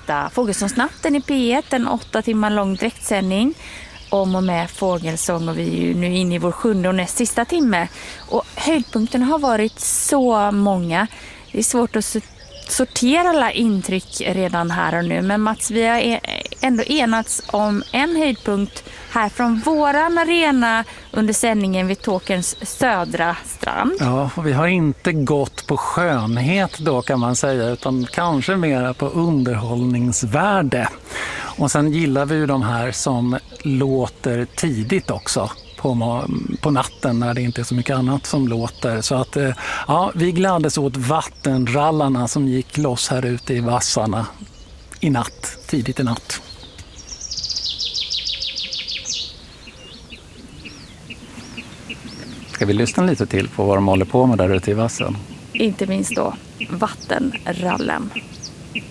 hitta Fågelsångsnatten i P1, en 8 timmar lång direktsändning om och med fågelsång, och vi är ju nu inne i vår 7:e och näst sista timme. Och höjdpunkterna har varit så många. Det är svårt att sortera alla intryck redan här och nu, men Mats, vi har ändå enats om en höjdpunkt här från våran arena under sändningen vid Tåkerns södra strand. Ja, och vi har inte gått på skönhet då, kan man säga, utan kanske mera på underhållningsvärde. Och sen gillar vi ju de här som låter tidigt också på natten när det inte är så mycket annat som låter. Så att ja, vi gladdes åt vattenrallarna som gick loss här ute i vassarna i natt, tidigt i natt. Ska vi lyssna lite till på vad de håller på med där ute i vassen? Inte minst då vattenrallen.